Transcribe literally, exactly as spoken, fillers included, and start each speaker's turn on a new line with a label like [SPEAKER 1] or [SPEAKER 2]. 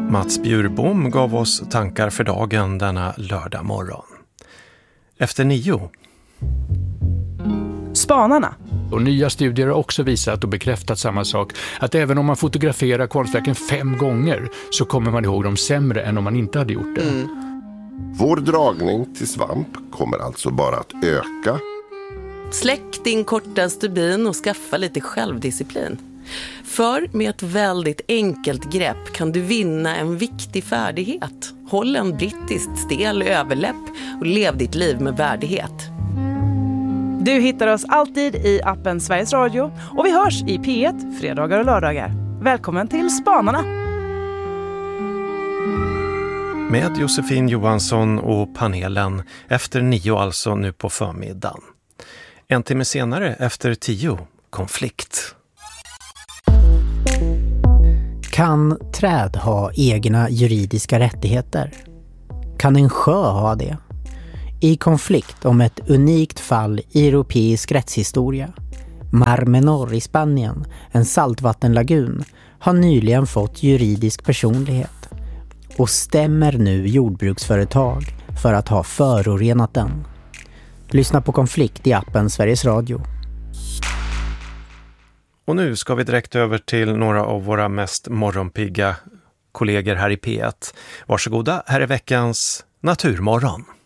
[SPEAKER 1] Mats Bjurbom gav oss tankar för dagen denna lördag morgon. Efter nio.
[SPEAKER 2] Spanarna.
[SPEAKER 3] Och nya studier har också visat och bekräftat samma sak. Att även om man fotograferar konstverken fem gånger så kommer man ihåg dem sämre än om man inte hade gjort det. Mm.
[SPEAKER 4] Vår dragning till svamp kommer alltså bara att öka.
[SPEAKER 5] Släck din korta stubin och skaffa lite självdisciplin. För med ett väldigt enkelt grepp kan du vinna en viktig färdighet. Håll en brittiskt stel överläpp och lev ditt liv med värdighet.
[SPEAKER 2] Du hittar oss alltid i appen Sveriges Radio och vi hörs i P ett fredagar och lördagar. Välkommen till Spanarna!
[SPEAKER 1] Med Josefin Johansson och panelen efter nio, alltså nu på förmiddagen. En timme senare efter tio, konflikt.
[SPEAKER 6] Kan träd ha egna juridiska rättigheter? Kan en sjö ha det? I konflikt om ett unikt fall i europeisk rättshistoria. Mar Menor i Spanien, en saltvattenlagun, har nyligen fått juridisk personlighet och stämmer nu jordbruksföretag för att ha förorenat den. Lyssna på Konflikt i appen Sveriges Radio.
[SPEAKER 1] Och nu ska vi direkt över till några av våra mest morgonpigga kollegor här i P ett. Varsågoda, här är veckans Naturmorgon.